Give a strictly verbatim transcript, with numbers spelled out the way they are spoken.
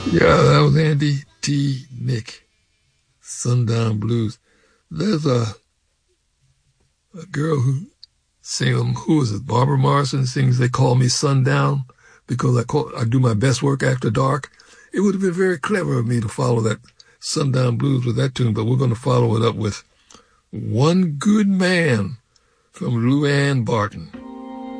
Yeah, that was Andy T. Nick, Sundown Blues. There's a, a girl who sings, um, who is it? Barbara Morrison sings They Call Me Sundown because I call, I do my best work after dark. It would have been very clever of me to follow that Sundown Blues with that tune, but we're going to follow it up with One Good Man from Lou Ann Barton.